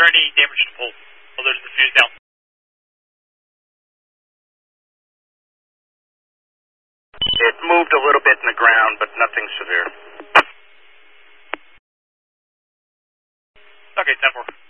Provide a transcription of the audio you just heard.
there any damage to the pole? Oh, there's the fuse down. It moved a little bit in the ground, but nothing severe. Okay, 10-4.